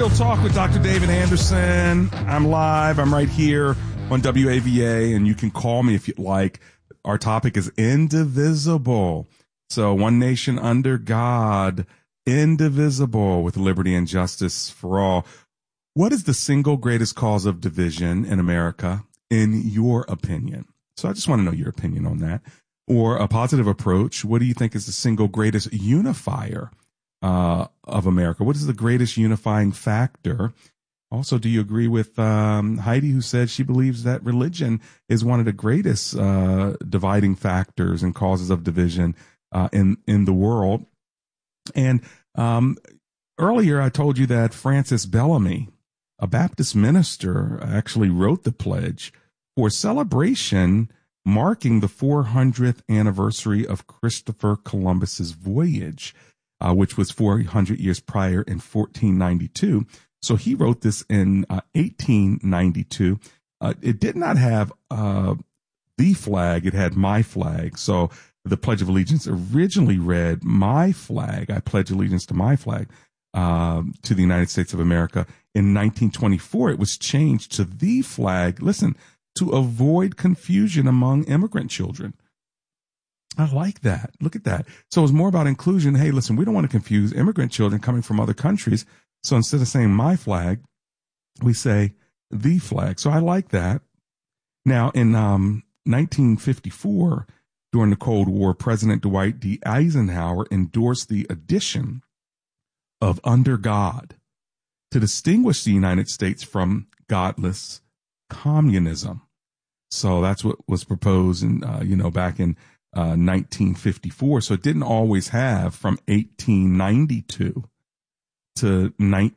Real Talk with Dr. David Anderson. I'm live. I'm right here on WAVA, and you can call me if you'd like. Our topic is indivisible. So one nation under God, indivisible, with liberty and justice for all. What is the single greatest cause of division in America, in your opinion? So I just want to know your opinion on that. Or a positive approach. What do you think is the single greatest unifier of America? What is the greatest unifying factor? Also, do you agree with Heidi, who said she believes that religion is one of the greatest dividing factors and causes of division in the world? And earlier, I told you that Francis Bellamy, a Baptist minister, actually wrote the pledge for celebration marking the 400th anniversary of Christopher Columbus's voyage, which was 400 years prior in 1492. So he wrote this in 1892. It did not have the flag. It had my flag. So the Pledge of Allegiance originally read, "My flag, I pledge allegiance to my flag," to the United States of America. In 1924, it was changed to "the flag," listen, to avoid confusion among immigrant children. I like that. Look at that. So it's more about inclusion. Hey, listen, we don't want to confuse immigrant children coming from other countries. So instead of saying "my flag," we say "the flag." So I like that. Now, in 1954, during the Cold War, President Dwight D. Eisenhower endorsed the addition of "under God" to distinguish the United States from godless communism. So that's what was proposed in, back in 1954. So it didn't always have from 1892 to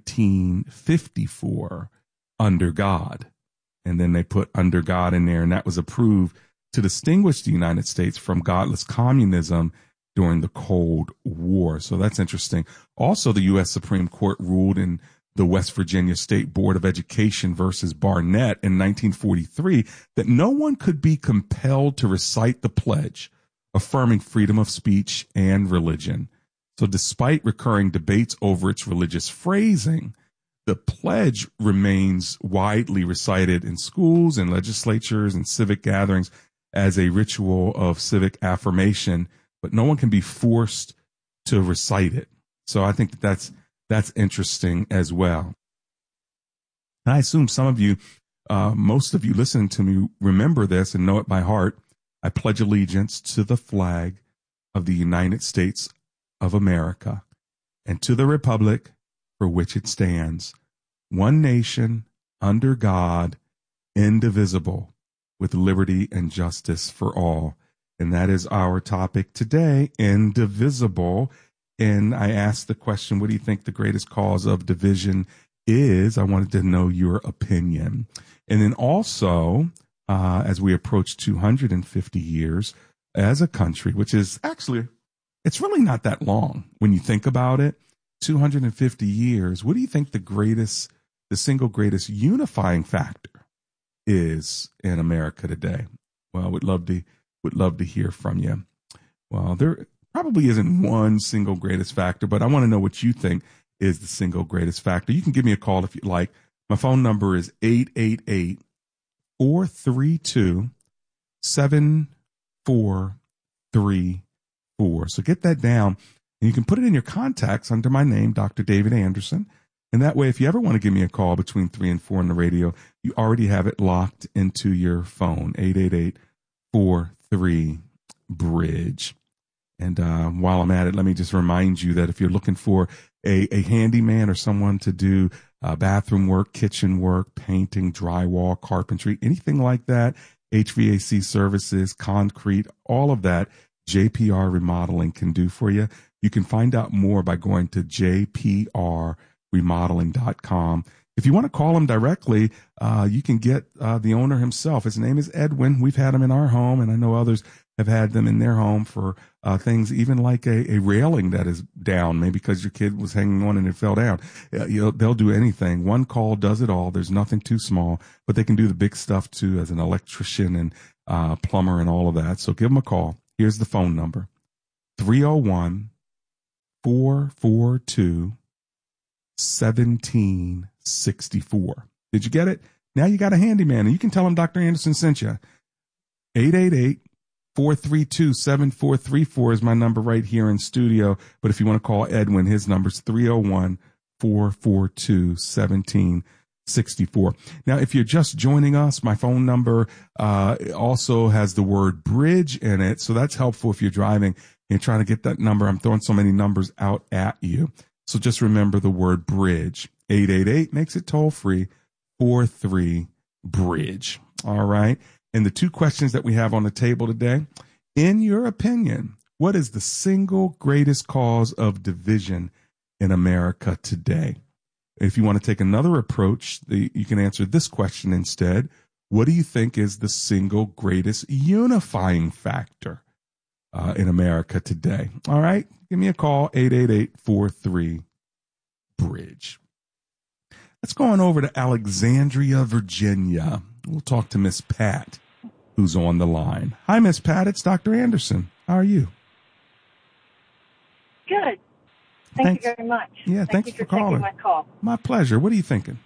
1954 "under God." And then they put "under God" in there, and that was approved to distinguish the United States from godless communism during the Cold War. So that's interesting. Also, the U.S. Supreme Court ruled in the West Virginia State Board of Education versus Barnett in 1943 that no one could be compelled to recite the pledge, affirming freedom of speech and religion. So despite recurring debates over its religious phrasing, the pledge remains widely recited in schools and legislatures and civic gatherings as a ritual of civic affirmation, but no one can be forced to recite it. So I think that's interesting as well. And I assume some of you, most of you listening to me, remember this and know it by heart. I pledge allegiance to the flag of the United States of America and to the republic for which it stands, one nation, under God, indivisible, with liberty and justice for all. And that is our topic today, indivisible. And I asked the question, what do you think the greatest cause of division is? I wanted to know your opinion. And then also, as we approach 250 years as a country, which is actually, it's really not that long when you think about it, 250 years, what do you think the single greatest unifying factor is in America today? Well, would love to hear from you. Well, there probably isn't one single greatest factor, but I want to know what you think is the single greatest factor. You can give me a call if you'd like. My phone number is 888-432-7434. So get that down, and you can put it in your contacts under my name, Dr. David Anderson. And that way, if you ever want to give me a call between 3 and 4 on the radio, you already have it locked into your phone, 888-43-BRIDGE. And while I'm at it, let me just remind you that if you're looking for a handyman or someone to do bathroom work, kitchen work, painting, drywall, carpentry, anything like that, HVAC services, concrete, all of that, JPR Remodeling can do for you. You can find out more by going to jprremodeling.com. If you want to call him directly, you can get the owner himself. His name is Edwin. We've had him in our home, and I know others have had them in their home for things even like a railing that is down, maybe because your kid was hanging on and it fell down. They'll do anything. One call does it all. There's nothing too small, but they can do the big stuff too as an electrician and plumber and all of that. So give them a call. Here's the phone number, 301-442-7434. 1764. Did you get it? Now you got a handyman, and you can tell him Dr. Anderson sent you. 888-432-7434 is my number right here in studio. But if you want to call Edwin, his number's 301-442-1764. Now, if you're just joining us, my phone number also has the word bridge in it. So that's helpful if you're driving and trying to get that number. I'm throwing so many numbers out at you. So just remember the word bridge. 888 makes it toll free. 43-BRIDGE. All right. And the two questions that we have on the table today, in your opinion, what is the single greatest cause of division in America today? If you want to take another approach, you can answer this question instead. What do you think is the single greatest unifying factor in America today? All right. Give me a call, 888-43-BRIDGE. Let's go on over to Alexandria, Virginia. We'll talk to Miss Pat, who's on the line. Hi, Miss Pat. It's Dr. Anderson. How are you? Good. Thank you very much. Yeah, thanks for calling. Taking my call. My pleasure. What are you thinking?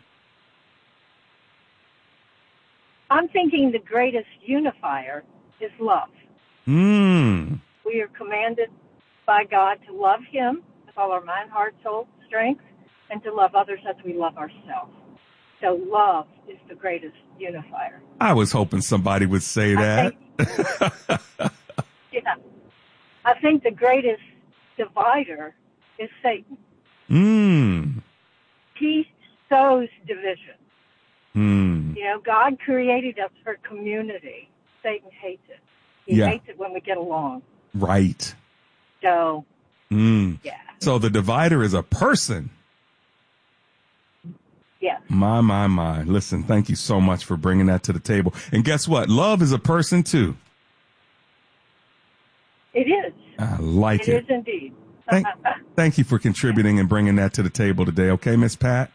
I'm thinking the greatest unifier is love. We are commanded by God to love Him with all our mind, heart, soul, strength, and to love others as we love ourselves. So love is the greatest unifier. I was hoping somebody would say that. I think the greatest divider is Satan. He sows division. You know, God created us for community. Satan hates it. He hates it when we get along. Right. So, yeah. So the divider is a person. Yes. My. Listen, thank you so much for bringing that to the table. And guess what? Love is a person too. It is. I like it. It is indeed. Thank you for contributing and bringing that to the table today. Okay, Miss Pat?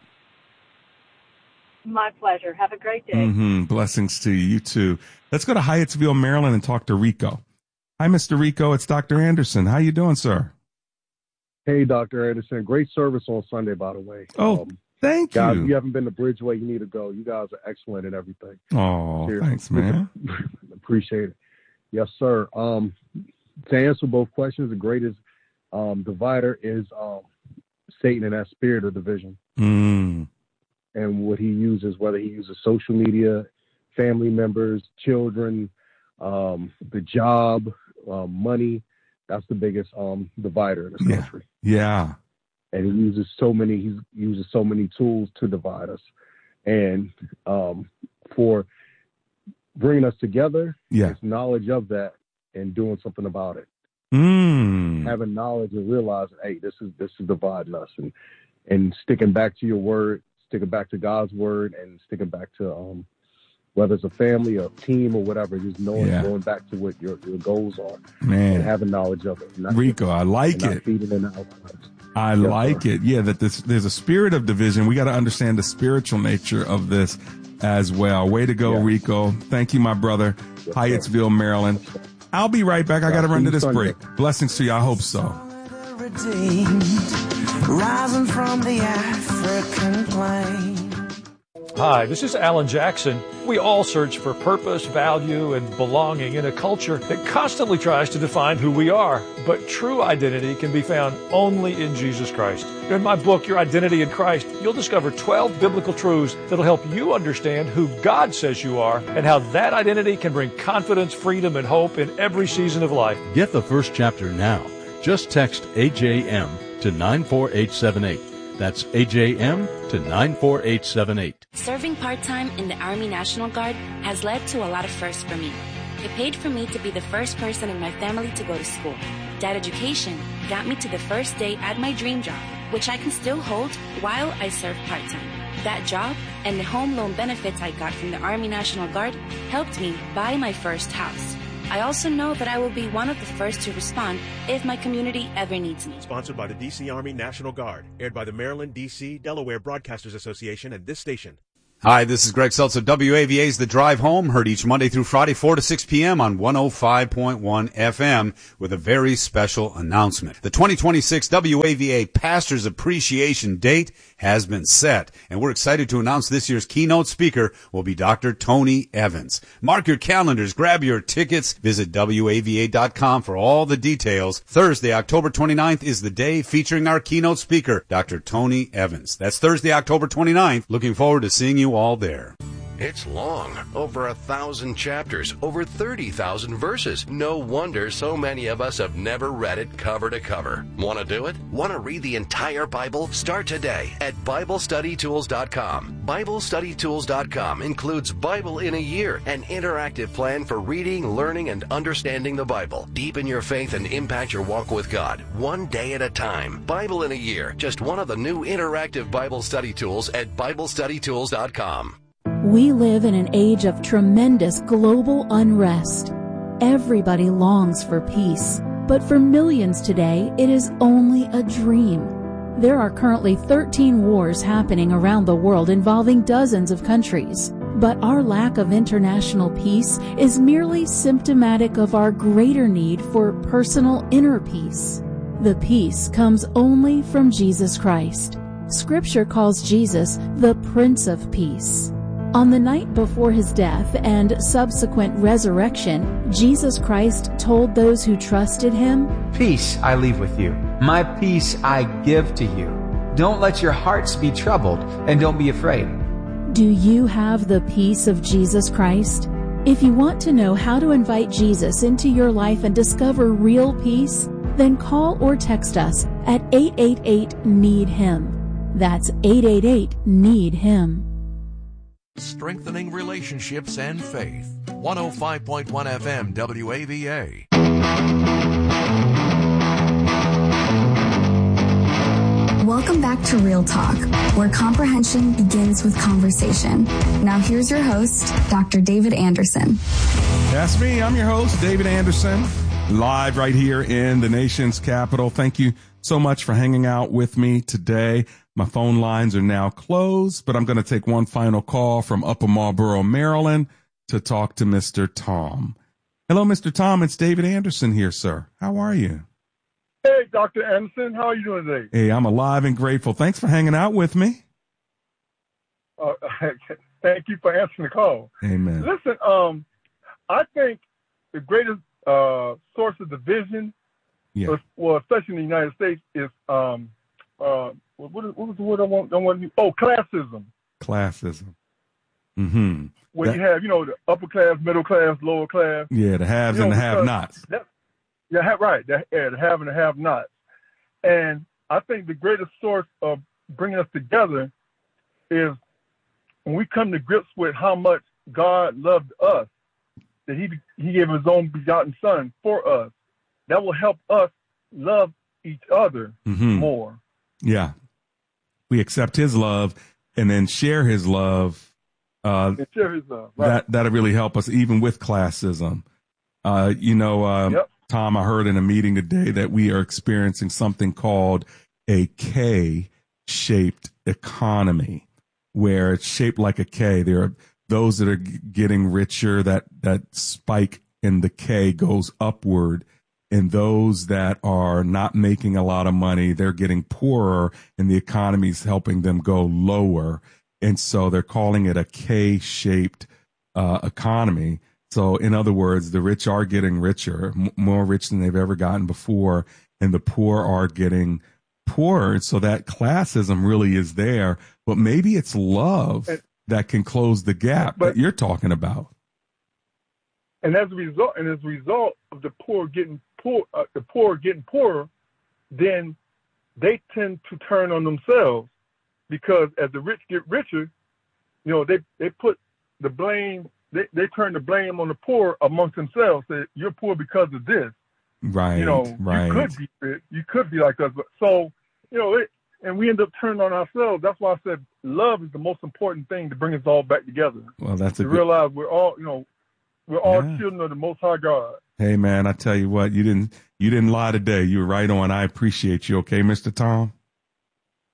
My pleasure. Have a great day. Blessings to you. You too. Let's go to Hyattsville, Maryland and talk to Rico. Hi, Mr. Rico. It's Dr. Anderson. How you doing, sir? Hey, Dr. Anderson. Great service on Sunday, by the way. Thank you. Guys, if you haven't been to Bridgeway, you need to go. You guys are excellent in everything. Oh, thanks, man. Appreciate it. Yes, sir. To answer both questions, the greatest divider is Satan and that spirit of division. And what he uses, whether he uses social media, family members, children, the job, money, that's the biggest divider in this country. Yeah. And he uses so many tools to divide us. And for bringing us together, it's knowledge of that and doing something about it. Having knowledge and realizing, hey, this is dividing us, and sticking back to your word, sticking back to God's word, and sticking back to whether it's a family, a team, or whatever, just knowing, going back to what your goals are, and having knowledge of it. Rico, I like it. Feeding in the outside. I like it. Yeah, that there's a spirit of division. We got to understand the spiritual nature of this as well. Way to go, Rico. Thank you, my brother. Hyattsville, Maryland. I'll be right back. I got to run to this break. Blessings to you. I hope so. Rising from the African plain. Hi, this is Alan Jackson. We all search for purpose, value, and belonging in a culture that constantly tries to define who we are. But true identity can be found only in Jesus Christ. In my book, Your Identity in Christ, you'll discover 12 biblical truths that'll help you understand who God says you are and how that identity can bring confidence, freedom, and hope in every season of life. Get the first chapter now. Just text AJM to 94878. That's AJM to 94878. Serving part-time in the Army National Guard has led to a lot of firsts for me. It paid for me to be the first person in my family to go to school. That education got me to the first day at my dream job, which I can still hold while I serve part-time. That job and the home loan benefits I got from the Army National Guard helped me buy my first house. I also know that I will be one of the first to respond if my community ever needs me. Sponsored by the D.C. Army National Guard. Aired by the Maryland, D.C., Delaware Broadcasters Association and this station. Hi, this is Greg Seltzer. WAVA's The Drive Home, heard each Monday through Friday, 4 to 6 p.m. on 105.1 FM with a very special announcement. The 2026 WAVA Pastors Appreciation Date has been set, and we're excited to announce this year's keynote speaker will be Dr. Tony Evans. Mark your calendars, grab your tickets, visit WAVA.com for all the details. Thursday, October 29th is the day featuring our keynote speaker, Dr. Tony Evans. That's Thursday, October 29th. Looking forward to seeing you all there. It's long, over 1,000 chapters, over 30,000 verses. No wonder so many of us have never read it cover to cover. Want to do it? Want to read the entire Bible? Start today at BibleStudyTools.com. BibleStudyTools.com includes Bible in a Year, an interactive plan for reading, learning, and understanding the Bible. Deepen your faith and impact your walk with God, one day at a time. Bible in a Year, just one of the new interactive Bible study tools at BibleStudyTools.com. We live in an age of tremendous global unrest. Everybody longs for peace, but for millions today, it is only a dream. There are currently 13 wars happening around the world involving dozens of countries. But our lack of international peace is merely symptomatic of our greater need for personal inner peace. The peace comes only from Jesus Christ. Scripture calls Jesus the Prince of Peace. On the night before his death and subsequent resurrection, Jesus Christ told those who trusted him, "Peace I leave with you. My peace I give to you. Don't let your hearts be troubled, and don't be afraid." Do you have the peace of Jesus Christ? If you want to know how to invite Jesus into your life and discover real peace, then call or text us at 888-NEED-HIM. That's 888-NEED-HIM. Strengthening relationships and faith. 105.1 FM WAVA. Welcome back to Real Talk, where comprehension begins with conversation. Now here's your host, Dr. David Anderson. That's me. I'm your host, David Anderson, live right here in the nation's capital. Thank you so much for hanging out with me today. My phone lines are now closed, but I'm going to take one final call from Upper Marlboro, Maryland, to talk to Mr. Tom. Hello, Mr. Tom. It's David Anderson here, sir. How are you? Hey, Dr. Anderson. How are you doing today? Hey, I'm alive and grateful. Thanks for hanging out with me. Thank you for answering the call. Amen. Listen, I think the greatest source of division, well, especially in the United States, is what was the word I want to use? Oh, classism. Classism. Mm-hmm. When you have, the upper class, middle class, lower class. Yeah, the haves and the have-nots. Right. The have and the have-nots. And I think the greatest source of bringing us together is when we come to grips with how much God loved us, that he gave his own begotten son for us. That will help us love each other more. Yeah. We accept his love and then share his love. Share his love. Right. That'll really help us even with classism. Tom, I heard in a meeting today that we are experiencing something called a K-shaped economy, where it's shaped like a K. There are those that are getting richer, that spike in the K goes upward. And those that are not making a lot of money, they're getting poorer, and the economy's helping them go lower. And so they're calling it a K-shaped economy. So in other words, the rich are getting richer, more rich than they've ever gotten before, and the poor are getting poorer. So that classism really is there, but maybe it's love that can close the gap that you're talking about. And as a result of the poor getting poorer, then they tend to turn on themselves, because as the rich get richer, they put the blame. They turn the blame on the poor amongst themselves. Say, you're poor because of this. Right. Right. You could be like us. But so, and we end up turning on ourselves. That's why I said love is the most important thing to bring us all back together. Well, that's realize we're all children of the Most High God. Hey, man, I tell you what, you didn't lie today. You were right on. I appreciate you. Okay, Mr. Tom?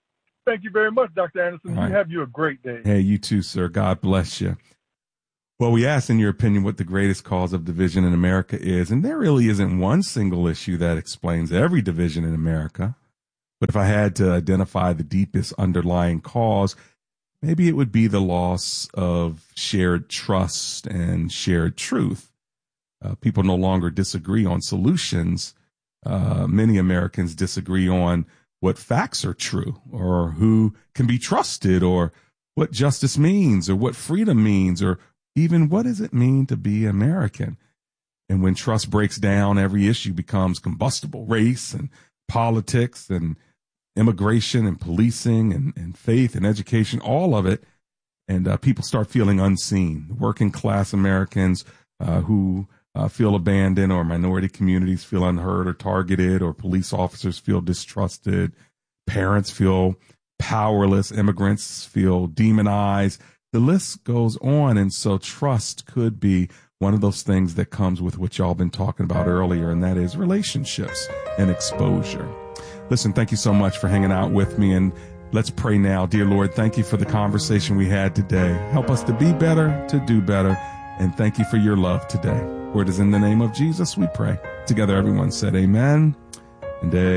Thank you very much, Dr. Anderson. Right. Have you a great day. Hey, you too, sir. God bless you. Well, we asked, in your opinion, what the greatest cause of division in America is, and there really isn't one single issue that explains every division in America. But if I had to identify the deepest underlying cause, maybe it would be the loss of shared trust and shared truth. People no longer disagree on solutions. Many Americans disagree on what facts are true, or who can be trusted, or what justice means, or what freedom means, or even what does it mean to be American. And when trust breaks down, every issue becomes combustible. Race and politics and immigration and policing and faith and education, all of it. And people start feeling unseen. Working class Americans who feel abandoned, or minority communities feel unheard or targeted, or police officers feel distrusted. Parents feel powerless. Immigrants feel demonized. The list goes on. And so trust could be one of those things that comes with what y'all been talking about earlier, and that is relationships and exposure. Listen, thank you so much for hanging out with me, and let's pray now. Dear Lord, thank you for the conversation we had today. Help us to be better, to do better, and thank you for your love today. For it is in the name of Jesus we pray. Together everyone said amen and amen.